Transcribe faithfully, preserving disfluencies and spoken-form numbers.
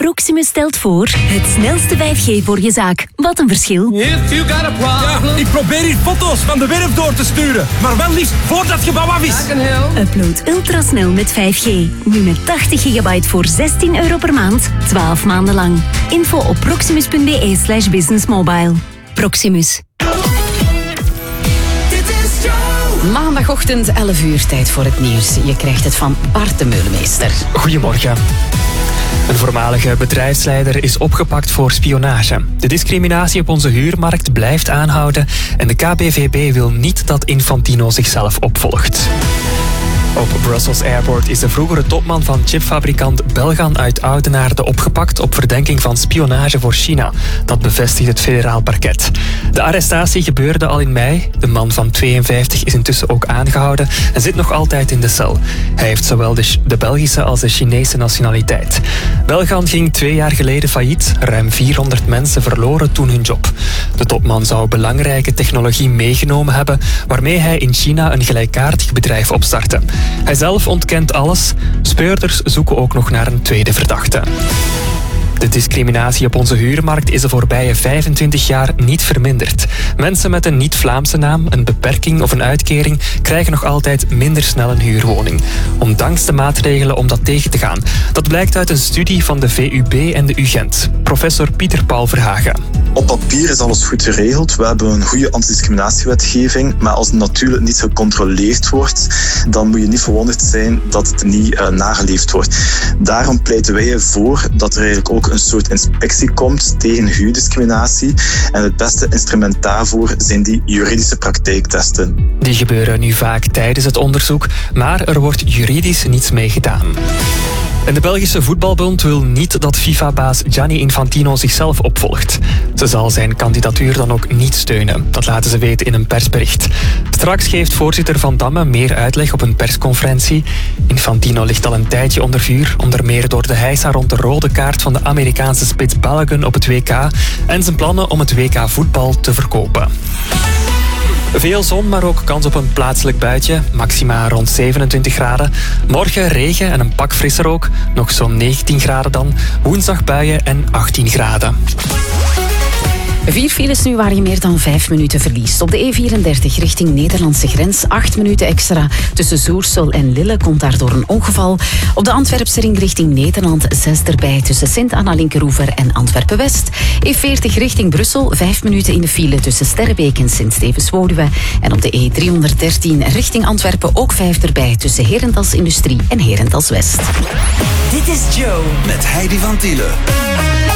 Proximus stelt voor het snelste vijf G voor je zaak. Wat een verschil. Ja, ik probeer hier foto's van de werf door te sturen. Maar wel liefst voordat het gebouw af is. Upload ultrasnel met vijf G. Nu met tachtig gigabyte voor zestien euro per maand. twaalf maanden lang. Info op proximus.be slash businessmobile. Proximus. Maandagochtend elf uur, tijd voor het nieuws. Je krijgt het van Bart de Meulemeester. Goedemorgen. Een voormalige bedrijfsleider is opgepakt voor spionage. De discriminatie op onze huurmarkt blijft aanhouden en de K B V B wil niet dat Infantino zichzelf opvolgt. Op Brussels Airport is de vroegere topman van chipfabrikant Belgan uit Oudenaarde opgepakt op verdenking van spionage voor China. Dat bevestigt het federaal parket. De arrestatie gebeurde al in mei. De man van tweeënvijftig is intussen ook aangehouden en zit nog altijd in de cel. Hij heeft zowel de, de Belgische als de Chinese nationaliteit. Belgan ging twee jaar geleden failliet. Ruim vierhonderd mensen verloren toen hun job. De topman zou belangrijke technologie meegenomen hebben, waarmee hij in China een gelijkaardig bedrijf opstartte. Hij zelf ontkent alles. Speurders zoeken ook nog naar een tweede verdachte. De discriminatie op onze huurmarkt is de voorbije vijfentwintig jaar niet verminderd. Mensen met een niet-Vlaamse naam, een beperking of een uitkering krijgen nog altijd minder snel een huurwoning. Ondanks de maatregelen om dat tegen te gaan. Dat blijkt uit een studie van de V U B en de U Gent. Professor Pieter Paul Verhagen. Op papier is alles goed geregeld. We hebben een goede antidiscriminatiewetgeving. Maar als het natuurlijk niet gecontroleerd wordt, dan moet je niet verwonderd zijn dat het niet uh, nageleefd wordt. Daarom pleiten wij ervoor dat er eigenlijk ook een soort inspectie komt tegen huurdiscriminatie. En het beste instrument daarvoor zijn die juridische praktijktesten. Die gebeuren nu vaak tijdens het onderzoek, maar er wordt juridisch niets mee gedaan. En de Belgische Voetbalbond wil niet dat FIFA-baas Gianni Infantino zichzelf opvolgt. Ze zal zijn kandidatuur dan ook niet steunen. Dat laten ze weten in een persbericht. Straks geeft voorzitter Van Damme meer uitleg op een persconferentie. Infantino ligt al een tijdje onder vuur, onder meer door de heisa rond de rode kaart van de Amerikaanse spits Balogun op het W K en zijn plannen om het W K voetbal te verkopen. Veel zon, maar ook kans op een plaatselijk buitje. Maxima rond zevenentwintig graden. Morgen regen en een pak frisser ook. Nog zo'n negentien graden dan. Woensdag buien en achttien graden. Vier files nu waar je meer dan vijf minuten verliest. Op de E vierendertig richting Nederlandse grens. Acht minuten extra. Tussen Zoersel en Lille komt daardoor een ongeval. Op de Antwerpse ring richting Nederland. Zes erbij tussen Sint-Anna-Linkeroever en Antwerpen-West. E veertig richting Brussel. Vijf minuten in de file tussen Sterrebeek en Sint-Stevens-Woluwe. En op de E driehonderddertien richting Antwerpen ook vijf erbij tussen Herentals Industrie en Herentals West. Dit is Joe met Heidi van Tielen.